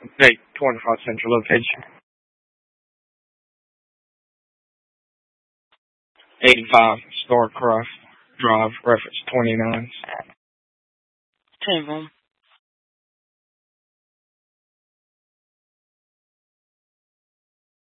Update 25 Central location. 85 Starcraft Drive, reference 29. Table.